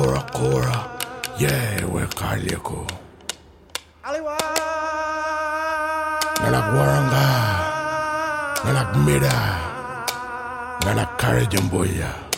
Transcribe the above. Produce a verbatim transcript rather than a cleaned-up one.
Kora Kora, yeah, we Kaliko. Nanak Waranga, Nanak Mida, Nanak Karajamboya.